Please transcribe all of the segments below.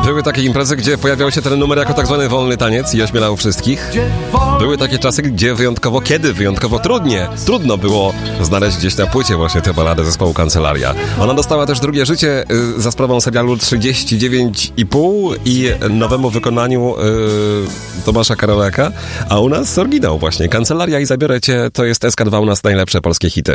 Były takie imprezy, gdzie pojawiał się ten numer jako tak zwany wolny taniec i ośmielał wszystkich. Były takie czasy, gdzie wyjątkowo trudno było znaleźć gdzieś na płycie właśnie tę baladę zespołu Kancelaria. Ona dostała też drugie życie za sprawą serialu 39,5 i nowemu wykonaniu Tomasza Karolaka, a u nas oryginał właśnie. Kancelaria i Zabiorę Cię to jest SK2 u nas najlepsze polskie hity.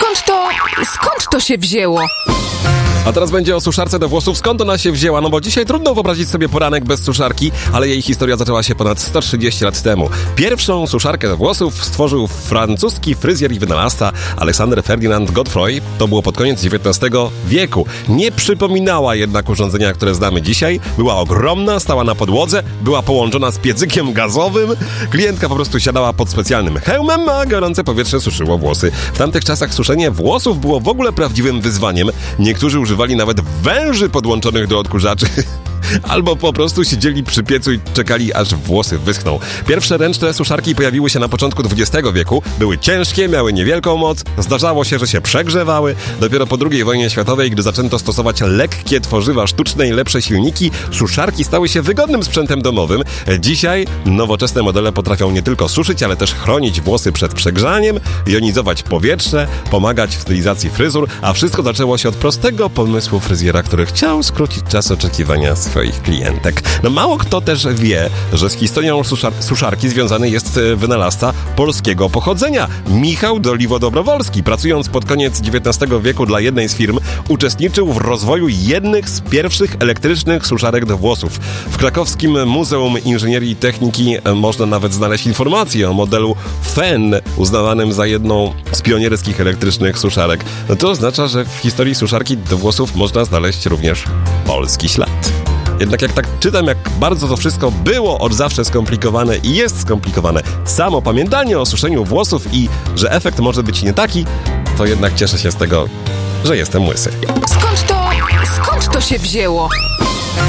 Skąd to się wzięło? A teraz będzie o suszarce do włosów. Skąd ona się wzięła? No bo dzisiaj trudno wyobrazić sobie poranek bez suszarki, ale jej historia zaczęła się ponad 130 lat temu. Pierwszą suszarkę do włosów stworzył francuski fryzjer i wynalazca Alexander Ferdinand Godefroy. To było pod koniec XIX wieku. Nie przypominała jednak urządzenia, które znamy dzisiaj. Była ogromna, stała na podłodze, była połączona z piecykiem gazowym. Klientka po prostu siadała pod specjalnym hełmem, a gorące powietrze suszyło włosy. W tamtych czasach suszenie włosów było w ogóle prawdziwym wyzwaniem. Niektórzy używali nawet węży podłączonych do odkurzaczy. Albo po prostu siedzieli przy piecu i czekali, aż włosy wyschną. Pierwsze ręczne suszarki pojawiły się na początku XX wieku. Były ciężkie, miały niewielką moc. Zdarzało się, że się przegrzewały. Dopiero po II wojnie światowej, gdy zaczęto stosować lekkie tworzywa sztuczne i lepsze silniki, suszarki stały się wygodnym sprzętem domowym. Dzisiaj nowoczesne modele potrafią nie tylko suszyć, ale też chronić włosy przed przegrzaniem, jonizować powietrze, pomagać w stylizacji fryzur, a wszystko zaczęło się od prostego pomysłu fryzjera, który chciał skrócić czas oczekiwania swoich klientek. No mało kto też wie, że z historią suszarki związany jest wynalazca polskiego pochodzenia. Michał Doliwo-Dobrowolski, pracując pod koniec XIX wieku dla jednej z firm, uczestniczył w rozwoju jednych z pierwszych elektrycznych suszarek do włosów. W krakowskim Muzeum Inżynierii i Techniki można nawet znaleźć informacje o modelu FEN, uznawanym za jedną z pionierskich elektrycznych suszarek. No to oznacza, że w historii suszarki do włosów można znaleźć również polski ślad. Jednak jak tak czytam, jak bardzo to wszystko było od zawsze skomplikowane i jest skomplikowane, samo pamiętanie o suszeniu włosów i że efekt może być nie taki, to jednak cieszę się z tego, że jestem łysy. Skąd to się wzięło?